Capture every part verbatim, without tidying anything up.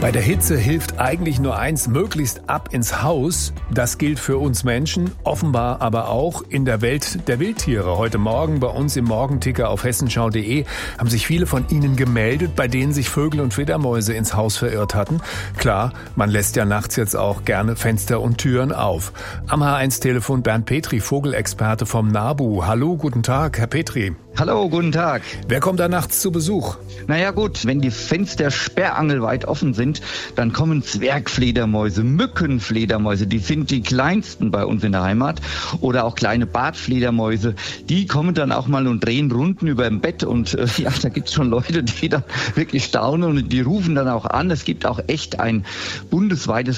Bei der Hitze hilft eigentlich nur eins, möglichst ab ins Haus. Das gilt für uns Menschen, offenbar aber auch in der Welt der Wildtiere. Heute Morgen bei uns im Morgenticker auf hessenschau punkt de haben sich viele von Ihnen gemeldet, bei denen sich Vögel und Fledermäuse ins Haus verirrt hatten. Klar, man lässt ja nachts jetzt auch gerne Fenster und Türen auf. Am H eins Telefon Bernd Petri, Vogelexperte vom NABU. Hallo, guten Tag, Herr Petri. Hallo, guten Tag. Wer kommt da nachts zu Besuch? Naja gut, wenn die Fenster sperrangelweit offen sind, dann kommen Zwergfledermäuse, Mückenfledermäuse, die sind die kleinsten bei uns in der Heimat, oder auch kleine Bartfledermäuse, die kommen dann auch mal und drehen Runden über dem Bett und äh, ja, da gibt's schon Leute, die dann wirklich staunen und die rufen dann auch an. Es gibt auch echt ein bundesweites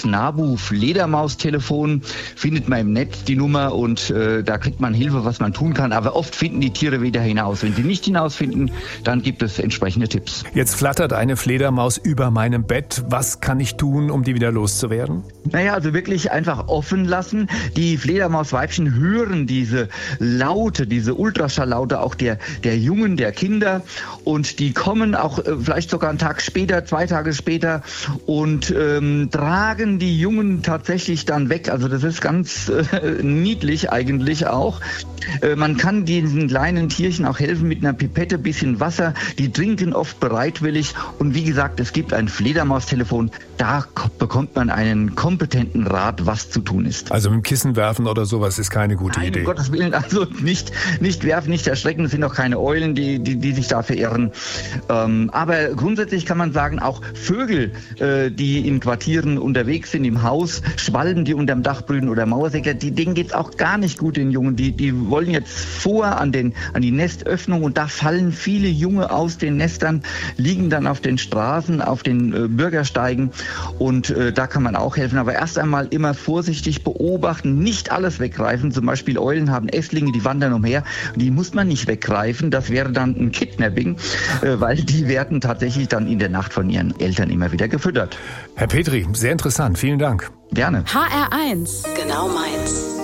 NABU-Fledermaustelefon, findet man im Netz die Nummer und äh, da kriegt man Hilfe, was man tun kann, aber oft finden die Tiere wieder hinaus. Wenn sie nicht hinausfinden, dann gibt es entsprechende Tipps. Jetzt flattert eine Fledermaus über meinem Bett. Was kann ich tun, um die wieder loszuwerden? Naja, also wirklich einfach offen lassen. Die Fledermausweibchen hören diese Laute, diese Ultraschalllaute auch der, der Jungen, der Kinder. Und die kommen auch äh, vielleicht sogar einen Tag später, zwei Tage später und ähm, tragen die Jungen tatsächlich dann weg. Also das ist ganz äh, niedlich eigentlich auch. Äh, man kann diesen kleinen Tierchen auch helfen mit einer Pipette, bisschen Wasser. Die trinken oft bereitwillig. Und wie gesagt, es gibt ein Fledermaustelefon. Da bekommt man einen kompetenten Rat, was zu tun ist. Also mit dem Kissen werfen oder sowas ist keine gute Nein, Idee. Um Gottes Willen, also nicht, nicht werfen, nicht erschrecken. Es sind auch keine Eulen, die, die, die sich da verirren. Ähm, aber grundsätzlich kann man sagen, auch Vögel, äh, die in Quartieren unterwegs sind, im Haus, Schwalben, die unterm Dach brüten oder Mauersäger, die, denen geht's auch gar nicht gut, den Jungen. Die, die wollen jetzt vor an, den, an die Nestöffnung und da fallen viele Junge aus den Nestern, liegen dann auf den Straßen, auf den äh, Bürgersteigen und äh, da kann man auch helfen. Aber erst einmal immer vorsichtig beobachten, nicht alles weggreifen. Zum Beispiel Eulen haben Esslinge, die wandern umher. Die muss man nicht weggreifen, das wäre dann ein Kidnapping, äh, weil die werden tatsächlich dann in der Nacht von ihren Eltern immer wieder gefüttert. Herr Petri, sehr interessant. Vielen Dank. Gerne. H R eins. Genau meins.